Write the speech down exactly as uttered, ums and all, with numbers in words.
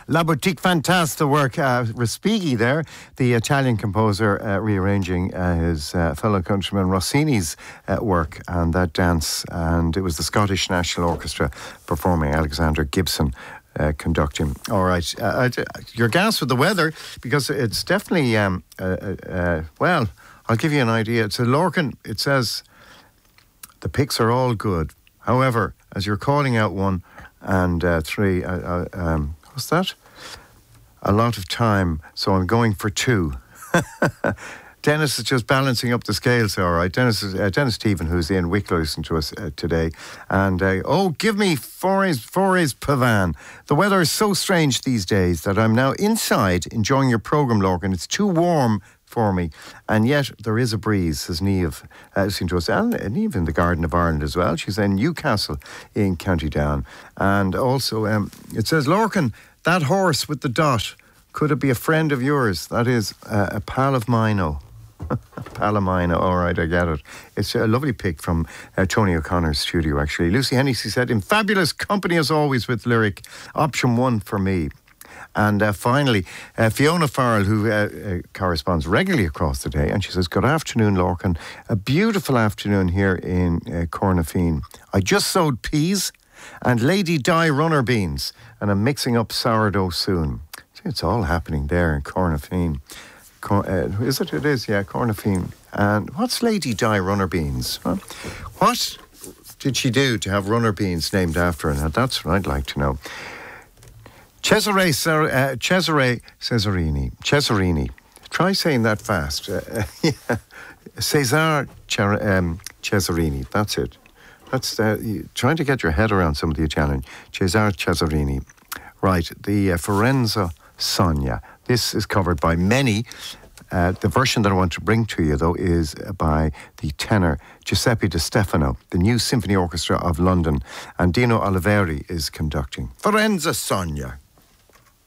La Boutique Fantastica work. Uh, Respighi there, the Italian composer uh, rearranging uh, his uh, fellow countryman Rossini's uh, work, and that dance. And it was the Scottish National Orchestra performing, Alexander Gibson Uh, conducting. All right. Uh, you're gassed with the weather because it's definitely, um, uh, uh, well, I'll give you an idea. It's a Lorcan. It says the picks are all good. However, as you're calling out one and uh, three, uh, uh, um, what's that? A lot of time. So I'm going for two. Dennis is just balancing up the scales, all right. Dennis is, uh, Dennis Stephen, who's in Wicklow, listening to us uh, today. And, uh, oh, give me Forres, Forres Pavan. The weather is so strange these days that I'm now inside enjoying your programme, Lorcan. It's too warm for me. And yet there is a breeze, says Niamh, uh, listening to us. And Niamh in the Garden of Ireland as well. She's in Newcastle in County Down. And also, um, it says, Lorcan, that horse with the dot, could it be a friend of yours? That is uh, a pal of mine, oh. Palomino, all right, I get it. It's a lovely pick from uh, Tony O'Connor's studio, actually. Lucy Hennessy said, in fabulous company as always with Lyric, option one for me. And uh, finally, uh, Fiona Farrell, who uh, uh, corresponds regularly across the day, and she says, good afternoon, Lorcan. A beautiful afternoon here in uh, Cornafine. I just sowed peas and Lady Di runner beans, and I'm mixing up sourdough soon. See, it's all happening there in Cornafine. Cor- uh, is it? It is, yeah, Cornafine. And what's Lady Di runner beans? Huh? What did she do to have runner beans named after her? Now, that's what I'd like to know. Cesare, uh, Cesare Cesarini. Cesarini. Try saying that fast. Uh, uh, yeah. Cesare Cer- um, Cesarini. That's it. That's uh, trying to get your head around some of the Italian. Cesare Cesarini. Right. The uh, Forenza Sonia. This is covered by many. Uh, the version that I want to bring to you, though, is by the tenor Giuseppe De Stefano, the New Symphony Orchestra of London, and Dino Oliveri is conducting. Forenza Sonia.